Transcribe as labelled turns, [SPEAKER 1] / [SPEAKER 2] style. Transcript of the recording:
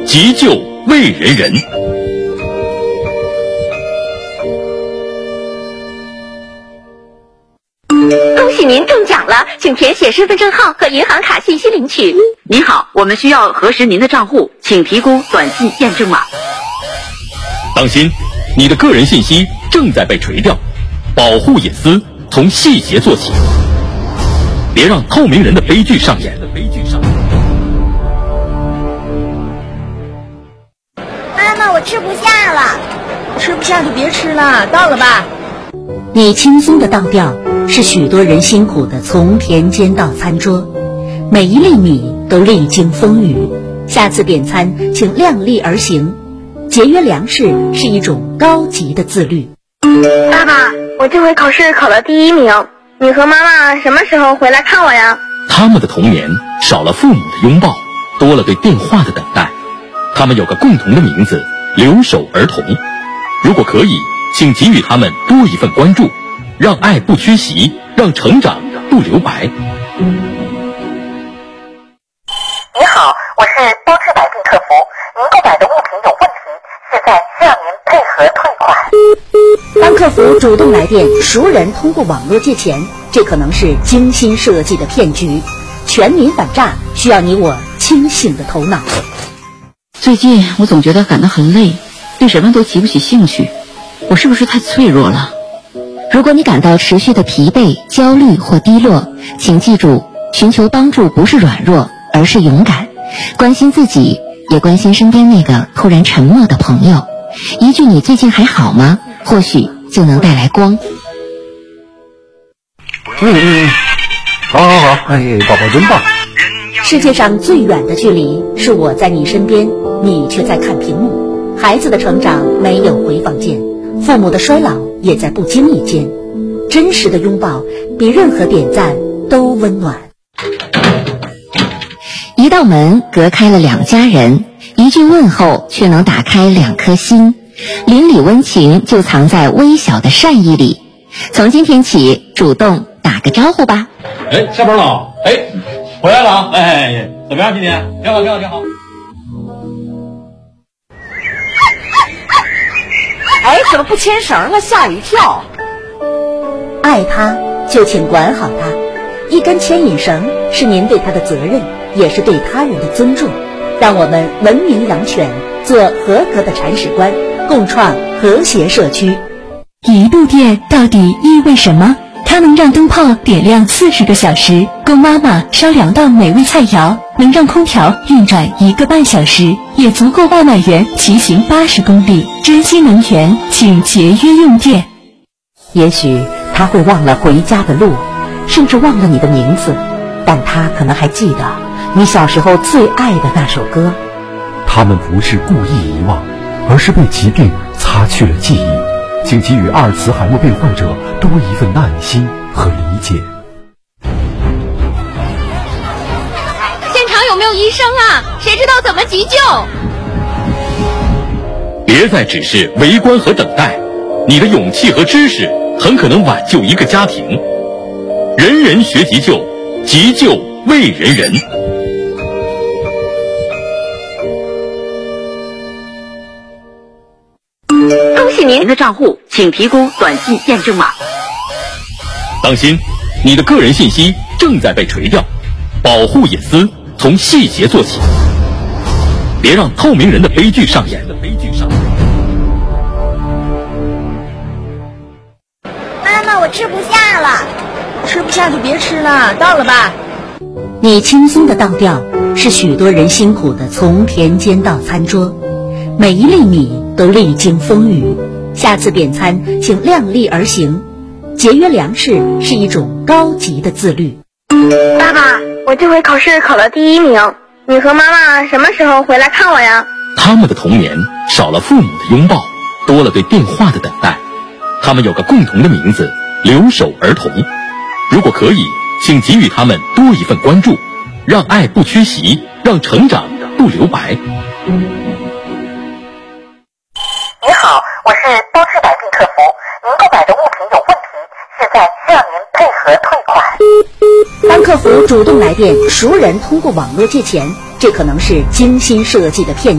[SPEAKER 1] 急救为人人。
[SPEAKER 2] 恭喜您中奖了，请填写身份证号和银行卡信息领取。
[SPEAKER 3] 您好，我们需要核实您的账户，请提供短信验证码。
[SPEAKER 1] 当心，你的个人信息正在被垂钓，保护隐私从细节做起，别让透明人的悲剧上演。
[SPEAKER 4] 妈妈，我吃不下了。
[SPEAKER 5] 吃不下就别吃了，倒了吧。
[SPEAKER 6] 你轻松的倒掉，是许多人辛苦的从田间到餐桌，每一粒米都历经风雨。下次点餐请量力而行，节约粮食是一种高级的自律。
[SPEAKER 4] 爸爸，我这回考试考了第1名，你和妈妈什么时候回来看我呀？
[SPEAKER 1] 他们的童年少了父母的拥抱，多了对电话的等待。他们有个共同的名字，留守儿童。如果可以，请给予他们多一份关注，让爱不缺席，让成长不留白。
[SPEAKER 7] 你好，我是多智百病客服，您购买的物品有问题，现在需要您配合退款。
[SPEAKER 6] 当客服主动来电，熟人通过网络借钱，这可能是精心设计的骗局。全民反诈需要你我清醒的头脑。
[SPEAKER 3] 最近我总觉得感到很累，对什么都提不起兴趣，我是不是太脆弱了？
[SPEAKER 8] 如果你感到持续的疲惫、焦虑或低落，请记住，寻求帮助不是软弱，而是勇敢。关心自己，也关心身边那个突然沉默的朋友。一句你最近还好吗？或许就能带来光。
[SPEAKER 9] 好，哎，宝宝真棒。
[SPEAKER 6] 世界上最远的距离，是我在你身边，你却在看屏幕。孩子的成长没有回放键，父母的衰老也在不经意间。真实的拥抱比任何点赞都温暖。
[SPEAKER 8] 一道门隔开了两家人，一句问候却能打开2颗心。邻里温情就藏在微小的善意里。从今天起，主动打个招呼吧。
[SPEAKER 10] 哎，下班了，哎，回来了啊！哎，怎么样？今天挺好，挺好，挺好。
[SPEAKER 5] 哎，怎么不牵绳了？吓我一跳。
[SPEAKER 6] 爱他就请管好他，一根牵引绳是您对他的责任，也是对他人的尊重。让我们文明养犬，做合格的铲屎官，共创和谐社区。
[SPEAKER 11] 一度电到底意味什么？它能让灯泡点亮40个小时，供妈妈烧2道美味菜肴，能让空调运转1个半小时，也足够外卖员骑行80公里。珍惜能源，请节约用电。
[SPEAKER 6] 也许他会忘了回家的路，甚至忘了你的名字，但他可能还记得你小时候最爱的那首歌。
[SPEAKER 9] 他们不是故意遗忘，而是被疾病擦去了记忆。请给予阿尔茨海默病患者多一份耐心和理解。
[SPEAKER 2] 现场有没有医生啊？谁知道怎么急救？
[SPEAKER 1] 别再只是围观和等待，你的勇气和知识很可能挽救一个家庭。人人学急救，急救为人人。
[SPEAKER 3] 恭喜您的账户，请提供短信验证码。
[SPEAKER 1] 当心，你的个人信息正在被垂钓，保护隐私从细节做起，别让透明人的悲剧上演。
[SPEAKER 4] 妈妈，我吃不下了。
[SPEAKER 5] 吃不下就别吃了，倒了吧。
[SPEAKER 6] 你轻松的倒掉，是许多人辛苦的从田间到餐桌，每一粒米都历经风雨。下次点餐请量力而行，节约粮食是一种高级的自律。
[SPEAKER 4] 爸爸，我这回考试考了第1名，你和妈妈什么时候回来看我呀？
[SPEAKER 1] 他们的童年少了父母的拥抱，多了对电话的等待。他们有个共同的名字，留守儿童。如果可以，请给予他们多一份关注，让爱不缺席，让成长不留白。
[SPEAKER 7] 你好，我是多智百病客服，您购买的物品有问题，现在需要您配合退款。
[SPEAKER 6] 当客服主动来电，熟人通过网络借钱，这可能是精心设计的骗局。